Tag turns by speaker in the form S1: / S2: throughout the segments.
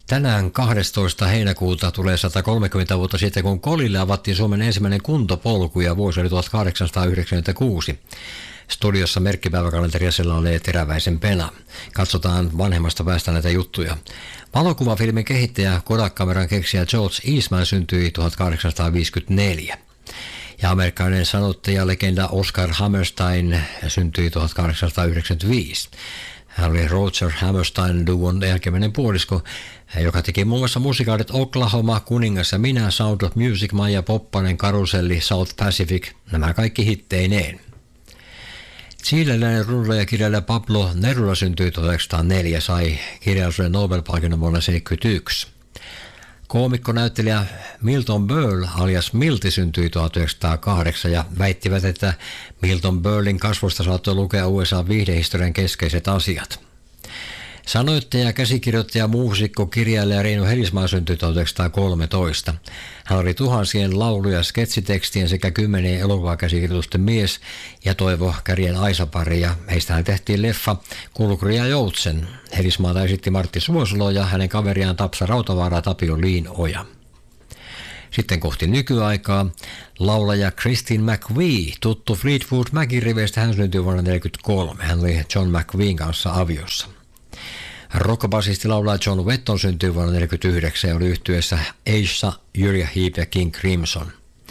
S1: Tänään 12. heinäkuuta tulee 130 vuotta sitten, kun Kolille avattiin Suomen ensimmäinen kuntopolku ja vuosi oli 1896. Studiossa merkkipäiväkalenteriasella oli Teräväisen Pena. Katsotaan vanhemmasta päästä näitä juttuja. Valokuvafilmin kehittäjä Kodak-kameran keksijä George Eastman syntyi 1854. Ja amerikkalainen sanottaja legenda Oscar Hammerstein syntyi 1895. Hän oli Roger Hammerstein-duon jälkimmäinen puolisko, joka teki muun muassa musikaalit Oklahoma, Kuningas ja minä, Sound of Music, Maija Poppanen, Karuselli, South Pacific, nämä kaikki hitteineen. Chileläinen runoilija ja kirjailija Pablo Neruda syntyi 1904 ja sai kirjallisuuden Nobel-palkinnon vuonna 1971. Koomikko-näyttelijä Milton Berle alias Milti syntyi 1908 ja väittivät, että Milton Berlin kasvosta saattoi lukea USA-viihdehistorian keskeiset asiat. Sanoittaja, käsikirjoittaja, muusikko, kirjailija Reino Helismaa syntyi 1913. Hän oli tuhansien laulu- ja sketsitekstien sekä 10 elokuvakäsikirjoitusten mies ja Toivo Kärjen Aisa-pari, ja heistähän tehtiin leffa Kulkuri ja Joutsen. Helismaata esitti Martti Suosalo ja hänen kaveriaan Tapsa Rautavaara Tapio Liinoja. Sitten kohti nykyaikaa laulaja Christine McVie, tuttu Fleetwood Macin riveistä, hän syntyi vuonna 1943. Hän oli John McVien kanssa aviossa. Rockbasisti laulaja John Wetton syntyi vuonna 1949 ja oli yhtyeessä Ace, Uriah Heep ja King Crimson.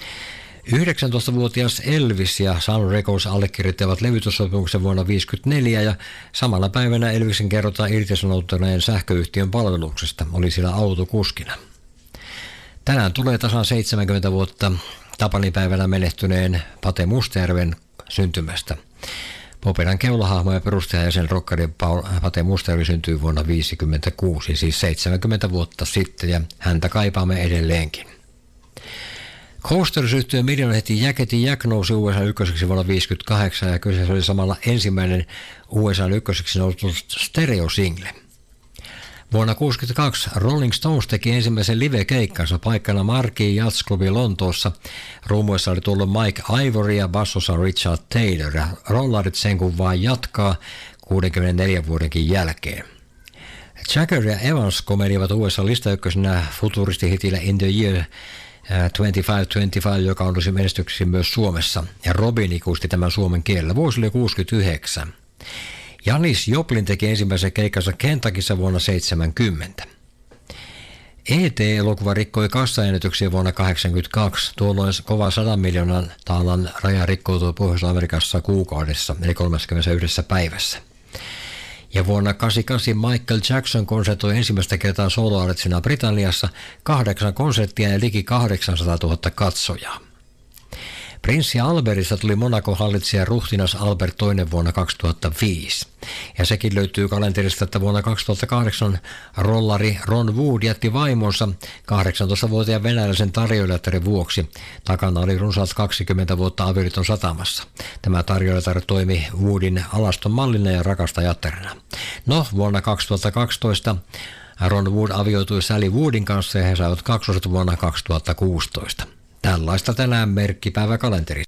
S1: 19-vuotias Elvis ja Sun Records allekirjoittavat levytyssopimuksen vuonna 1954 ja samana päivänä Elviksen kerrotaan irtisanoutuneen sähköyhtiön palveluksesta, oli siellä autokuskina. Tänään tulee tasan 70 vuotta tapaninpäivänä menehtyneen Pate Mustajärven syntymästä. Operan keulahahmo ja perustajajäsen rokkari Pate Mustajärvi syntyi vuonna 1956, siis 70 vuotta sitten, ja häntä kaipaamme edelleenkin. Coasters-yhtyeen Miljoonahiti Jacketin Jack nousi USA ykköseksi vuonna 1958, ja kyseessä oli samalla ensimmäinen USA ykköseksi noussut stereosingle. Vuonna 1962 Rolling Stones teki ensimmäisen live-keikkansa paikkana Marquee Yachts Clubi Lontoossa. Ruumuissa oli tullut Mike Ivory ja bassossa Richard Taylor. Ja rollarit sen kun vaan jatkaa 64 vuodenkin jälkeen. Jagger ja Evans komedivat USA listaykkösenä futuristihitillä In the Year 2525, joka on ollut menestyksessä myös Suomessa. Ja Robin ikuisti tämän suomen kielellä. Vuosi oli 69. Janis Joplin teki ensimmäisen keikkansa Kentuckyssa vuonna 1970. E.T.-elokuva rikkoi kassaennätyksiä vuonna 1982. Tuolloin kova 100 miljoonan taalan raja rikkoutui Pohjois-Amerikassa kuukaudessa, eli 31 päivässä. Ja vuonna 1988 Michael Jackson konsertoi ensimmäistä kertaa soloartistina Britanniassa 8 konserttia ja liki 800 000 katsojaa. Prinssi Albertista tuli Monacon hallitsija ruhtinas Albert II vuonna 2005. Ja sekin löytyy kalenterista, että vuonna 2008 rollari Ron Wood jätti vaimonsa 18-vuotiaan venäläisen tarjoilijattaren vuoksi. Takana oli runsaat 20 vuotta avioliiton satamassa. Tämä tarjoilijatar toimi Woodin alaston mallina ja rakastajattarena. No, vuonna 2012 Ron Wood avioitui Sally Woodin kanssa ja he saivat kaksoset vuonna 2016. Tällaista tänään merkkipäiväkalenterissa.